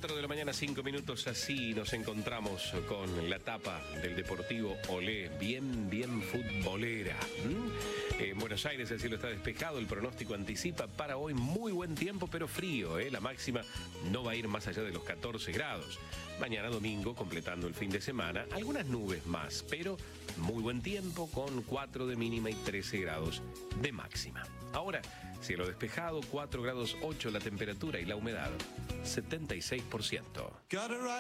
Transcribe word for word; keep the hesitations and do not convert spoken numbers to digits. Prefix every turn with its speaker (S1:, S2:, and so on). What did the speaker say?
S1: cuatro de la mañana, cinco minutos, así nos encontramos con la tapa del Deportivo Olé, bien, bien futbolera. ¿Mm? En Buenos Aires el cielo está despejado, el pronóstico anticipa para hoy muy buen tiempo, pero frío, ¿eh? La máxima no va a ir más allá de los catorce grados. Mañana domingo, completando el fin de semana, algunas nubes más, pero muy buen tiempo con cuatro de mínima y trece grados de máxima. Ahora, cielo despejado, cuatro grados ocho la temperatura y la humedad setenta y seis por ciento.